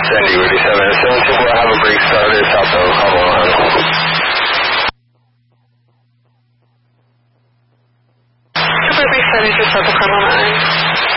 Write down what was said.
Sandy, Rudy 7. 724, have a break started, South of Colorado. Super break started to South of Colorado.